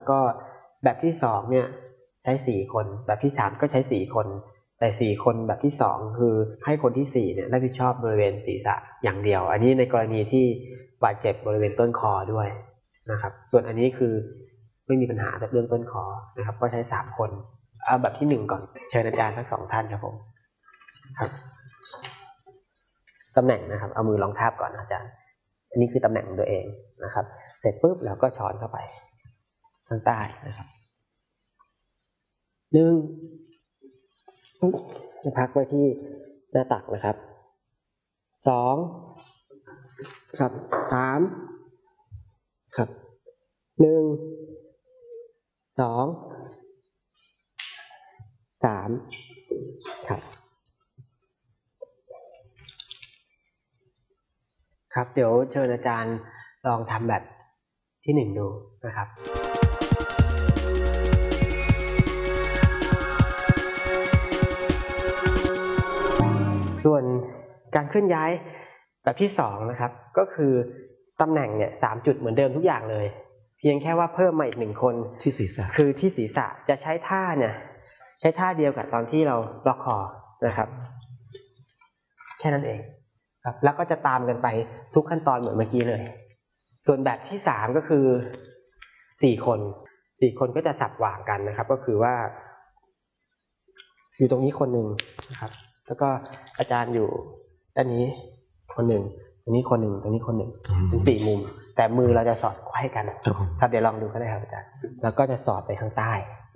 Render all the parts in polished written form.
ก็แบบที่2เนี่ยใช้4คนแบบที่3ก็ใช้4คนแต่4คนแบบที่2คือให้คนที่4เนี่ยรับผิดชอบบริเวณศีรษะอย่างเดียวอันนี้ในกรณีที่บาดเจ็บบริเวณต้นคอด้วยนะครับส่วนอันนี้คือไม่มีปัญหาเรื่องต้นคอนะครับก็ใช้3คนเอาแบบที่1ก่อนเชิญอาจารย์ทั้ง2ท่านครับผมครับตำแหน่งนะครับเอามือรองทาบก่อนอาจารย์อันนี้คือตำแหน่งของตัวเองนะครับเสร็จปุ๊บแล้วก็ช้อนเข้าไปข้างใต้นะครับ1จะพักไว้ที่หน้าตักนะครับ2ครับ3ครับ1 2 3ครับครับเดี๋ยวเชิญอาจารย์ลองทำแบบที่1ดูนะครับส่วนการเคลื่อนย้ายแบบที่2นะครับก็คือตำแหน่งเนี่ย3จุดเหมือนเดิมทุกอย่างเลยเพียงแค่ว่าเพิ่มมาอีก1คนที่ศีรษะคือที่ศีรษะจะใช้ท่าเนี่ยใช้ท่าเดียวกับตอนที่เราล็อกคอนะครับแค่นั้นเองครับแล้วก็จะตามกันไปทุกขั้นตอนเหมือนเมื่อกี้เลยส่วนแบบที่3ก็คือ4คนก็จะสับหว่างกันนะครับก็คือว่าอยู่ตรงนี้คนหนึ่งนะครับแล้วก็อาจารย์อยู่ด้านนี้คนหนึ่งตรงนี้คนหนึ่งตรงนี้คนหนึ่งเป็น4มุมแต่มือเราจะสอดไขว้กันครับเดี๋ยวลองดูก็ได้ครับอาจารย์แล้วก็จะสอดไปข้างใต้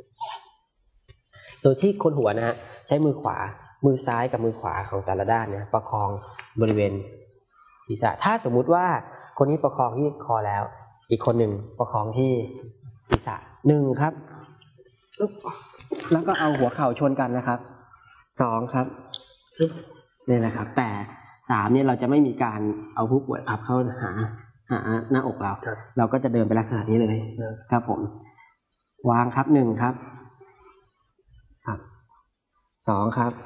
โดยที่คนหัวนะฮะใช้มือขวามือซ้ายกับมือขวาของแต่ละด้านเนี่ยประคองบริเวณศีรษะถ้าสมมุติว่าคนนี้ประคองที่คอแล้วอีกคนหนึ่งประคองที่ศีรษะ1ครับแล้วก็เอาหัวเข่าชนกันนะครับ2ครับนี่แหละครับแต่3เนี่ยเราจะไม่มีการเอาผู้ป่วยอัพเข้าหาหน้าอกเราก็จะเดินไปลักษณะนี้เลยครับผมวางครับ1ครับครับ2ครับ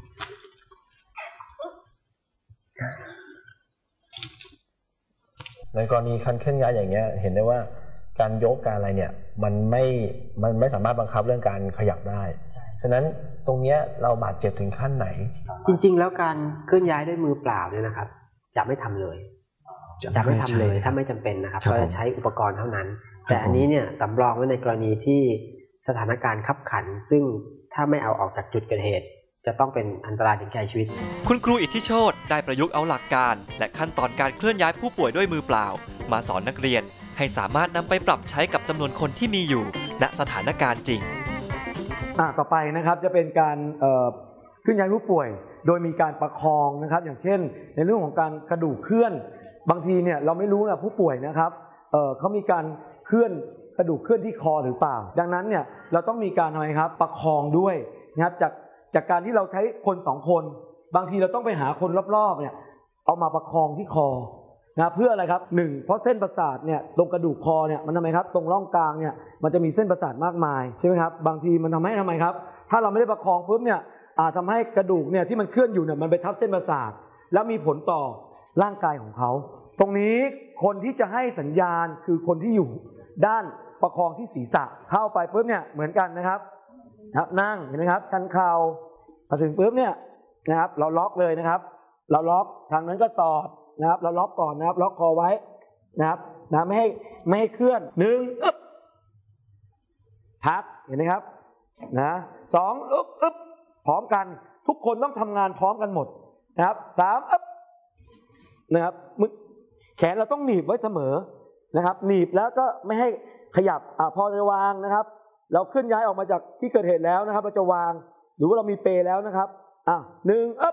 ในกรณีการเคลื่อนย้ายอย่างเงี้ยเห็นได้ว่าการยกการอะไรเนี่ยมันไม่สามารถบังคับเรื่องการขยับได้ฉะนั้นตรงเนี้ยเราบาดเจ็บถึงขั้นไหนจริงๆแล้วการเคลื่อนย้ายด้วยมือเปล่าเนี่ยนะครับจะไม่ทำเลยจะไม่ทำเลยถ้าไม่จำเป็นนะครับก็จะใช้อุปกรณ์เท่านั้นแต่อันนี้เนี่ยสำรองไว้ในกรณีที่สถานการณ์คับขันซึ่งถ้าไม่เอาออกจากจุดเกิดเหตุจะต้องเป็นอันตรายถึงแก่ชีวิตคุณครูอิทธิโชติได้ประยุกต์เอาหลักการและขั้นตอนการเคลื่อนย้ายผู้ป่วยด้วยมือเปล่ามาสอนนักเรียนให้สามารถนำไปปรับใช้กับจำนวนคนที่มีอยู่ณสถานการณ์จริงต่อไปนะครับจะเป็นการเคลื่อนย้ายผู้ป่วยโดยมีการประคองนะครับอย่างเช่นในเรื่องของการกระดูกเคลื่อนบางทีเนี่ยเราไม่รู้นะผู้ป่วยนะครับเขามีการเคลื่อนกระดูกเคลื่อนที่คอหรือเปล่าดังนั้นเนี่ยเราต้องมีการทำไมครับประคองด้วยนะครับจากการที่เราใช้คน2คนบางทีเราต้องไปหาคนรอบๆเนี่ยเอามาประคองที่คอนะเพื่ออะไรครับ1เพราะเส้นประสาทเนี่ยตรงกระดูกคอเนี่ยมันทำไมครับตรงร่องกลางเนี่ยมันจะมีเส้นประสาทมากมายใช่ไหมครับบางทีมันทำไมครับถ้าเราไม่ได้ประคองปุ๊บเนี่ยทำให้กระดูกเนี่ยที่มันเคลื่อนอยู่เนี่ยมันไปทับเส้นประสาทแล้วมีผลต่อร่างกายของเขาตรงนี้คนที่จะให้สัญญาณคือคนที่อยู่ด้านประคองที่ศีรษะเข้าไปปุ๊บเนี่ยเหมือนกันนะครับนั่งเห็นไหมครับชันเข่าพอถึงปุ๊บเนี่ยนะครับเราล็อกเลยนะครับเราล็อกทางนั้นก็สอดนะครับเราล็อกก่อนนะครับล็อกคอไว้นะครับไม่ให้เคลื่อน1พักเห็นไหมครับ2พร้อมกันทุกคนต้องทำงานพร้อมกันหมดนะครับ3นะครับแขนเราต้องหนีบไว้เสมอนะครับหนีบแล้วก็ไม่ให้ขยับพอจะวางนะครับเราเคลื่อนย้ายออกมาจากที่เกิดเหตุแล้วนะครับเราจะวางหรือว่าเรามีเปลแล้วนะครับ1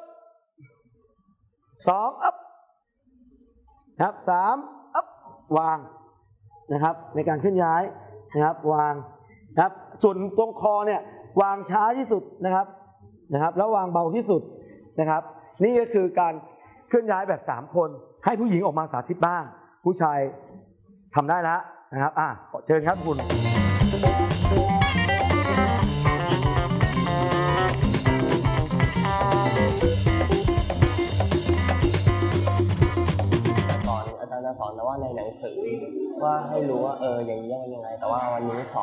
2นะครับ3วางนะครับในการเคลื่อนย้ายนะครับวางนะครับส่วนตรงคอเนี่ยวางช้าที่สุดนะครับแล้ววางเบาที่สุดนะครับนี่ก็คือการเคลื่อนย้ายแบบ3คนให้ผู้หญิงออกมาสาธิตบ้างผู้ชายทำได้แล้วนะครับเชิญครับคุณอาจารย์จะสอนแต่ว่าในหนังสือว่าให้รู้ว่าอย่างนี้ยังไงแต่ว่าวันนี้สอน